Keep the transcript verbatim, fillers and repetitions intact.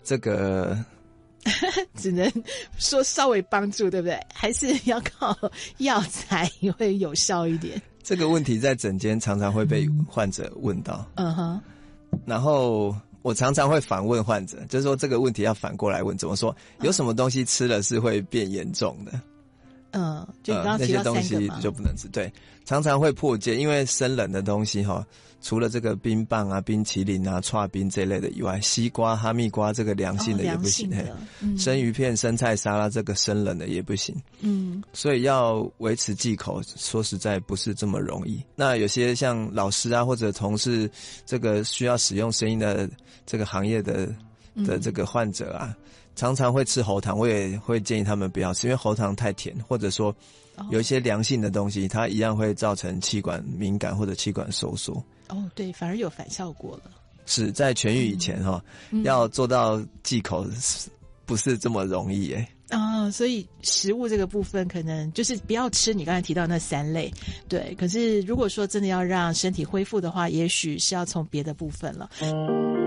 这个只能说稍微帮助，对不对？还是要靠药材会有效一点。 这个问题在诊间常常会被患者问到。 嗯哼， 然后我常常会反问患者，就是说这个问题要反过来问，怎么说？有什么东西吃了是会变严重的？ 嗯，就你刚刚提到三个嘛、 呃、那些东西就不能吃。对，常常会破戒，因为生冷的东西哈，除了这个冰棒啊、冰淇淋啊、剉冰这类的以外，西瓜、哈密瓜这个凉性的也不行， 哦嗯、 生鱼片、生菜沙拉这个生冷的也不行。 嗯， 所以要维持忌口，说实在不是这么容易。那有些像老师啊，或者从事这个需要使用声音的这个行业的的这个患者啊。嗯，常常会吃喉糖，我也会建议他们不要吃，因为喉糖太甜，或者说有一些凉性的东西，它一样会造成气管敏感或者气管收缩。 哦，对，反而有反效果了。 是在痊愈以前哈、嗯，要做到忌口不是这么容易诶。 啊、哦，所以食物这个部分可能就是不要吃你刚才提到那三类，对。可是如果说真的要让身体恢复的话，也许是要从别的部分了。嗯